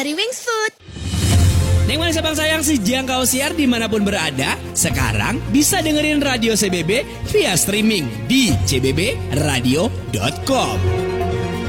dari Wings Food. Neng manis abang sayang, si jangkau siar dimanapun berada, sekarang bisa dengerin radio CBB via streaming di cbbradio.com.